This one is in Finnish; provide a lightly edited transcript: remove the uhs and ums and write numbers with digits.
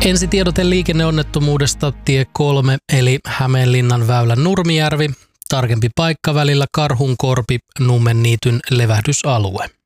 Ensitiedote liikenneonnettomuudesta tie 3 eli Hämeenlinnan väylän Nurmijärvi. Tarkempi paikka välillä Karhunkorpi, Nummenniityn levähdysalue.